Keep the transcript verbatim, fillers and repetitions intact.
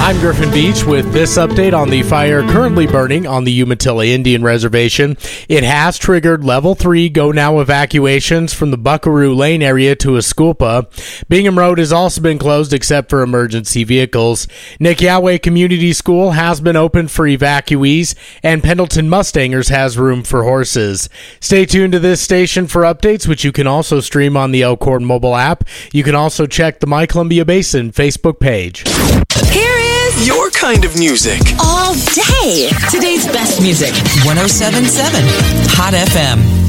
I'm Griffin Beach with this update on the fire currently burning on the Umatilla Indian Reservation. It has triggered level three go now evacuations from the Buckaroo Lane area to Esculpa. Bingham Road has also been closed except for emergency vehicles. Nick Yahweh Community School has been opened for evacuees, and Pendleton Mustangers has room for horses. Stay tuned to this station for updates, which you can also stream on the Elkhorn mobile app. You can also check the My Columbia Basin Facebook page. Here is your kind of music. All day. Today's best music. one oh seven point seven Hot F M.